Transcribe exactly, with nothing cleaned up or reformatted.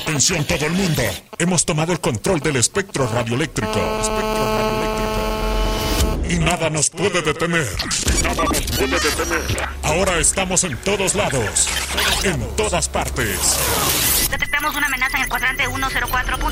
Atención todo el mundo. Hemos tomado el control del espectro radioeléctrico. Espectro radioeléctrico. Y nada nos puede detener. Nada nos puede detener. Ahora estamos en todos lados. En todas partes. Detectamos una amenaza en el cuadrante ciento cuatro.